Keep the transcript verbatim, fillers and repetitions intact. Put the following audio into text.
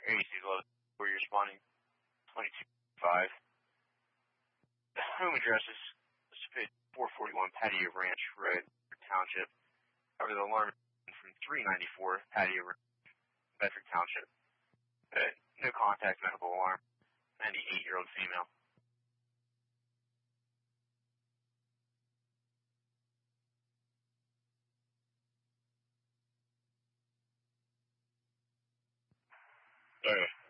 A C Love, where you're responding twenty-two five. The home address is four forty-one Patio Ranch Road, Township. However, the alarm is from three ninety-four Patio Ranch, Bedford Township. Uh, no contact medical alarm. ninety-eight-year-old female. Okay.